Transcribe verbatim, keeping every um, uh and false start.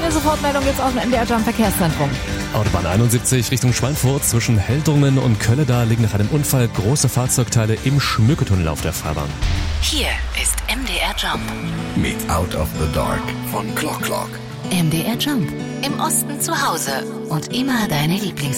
Eine Sofortmeldung jetzt aus dem M D R Jump Verkehrszentrum. Autobahn einundsiebzig Richtung Schweinfurt zwischen Heldrungen und Kölledal liegen nach einem Unfall große Fahrzeugteile im Schmücketunnel auf der Fahrbahn. Hier ist M D R Jump mit Out of the Dark von Clock Clock. M D R Jump. Im Osten zu Hause und immer deine Lieblings